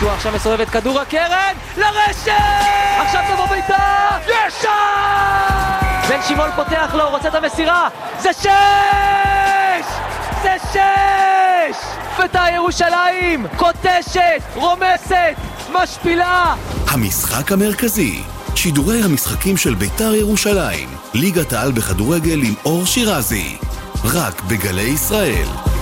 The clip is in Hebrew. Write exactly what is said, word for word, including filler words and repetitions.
שועה עכשיו מסובב את כדור הקרן לרשת! עכשיו תבוא ביתה! יש! שער! בן שמעון פותח לו, רוצה את המסירה! זה שש! זה שש! בית"ר ירושלים קוטשת, רומסת, משפילה! המשחק המרכזי, שידורי המשחקים של בית"ר ירושלים, ליגת העל בכדורגל עם אור שירזי, רק בגלי ישראל.